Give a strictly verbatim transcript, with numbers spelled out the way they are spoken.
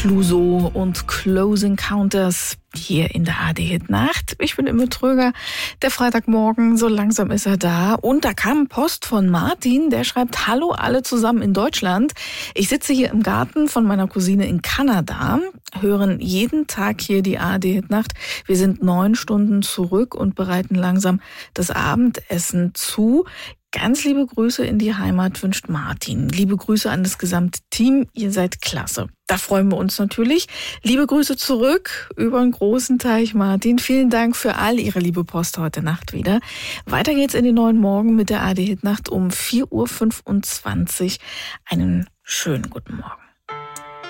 Clouseau und Close Encounters hier in der A R D-Hit Nacht. Ich bin Imme Tröger. Der Freitagmorgen, so langsam ist er da. Und da kam Post von Martin, der schreibt: Hallo alle zusammen in Deutschland. Ich sitze hier im Garten von meiner Cousine in Kanada, hören jeden Tag hier die A R D-Hit Nacht. Wir sind neun Stunden zurück und bereiten langsam das Abendessen zu. Ganz liebe Grüße in die Heimat wünscht Martin. Liebe Grüße an das gesamte Team. Ihr seid klasse. Da freuen wir uns natürlich. Liebe Grüße zurück über den großen Teich, Martin. Vielen Dank für all Ihre liebe Post heute Nacht wieder. Weiter geht's in den neuen Morgen mit der A R D-Hit Nacht um vier Uhr fünfundzwanzig. Einen schönen guten Morgen.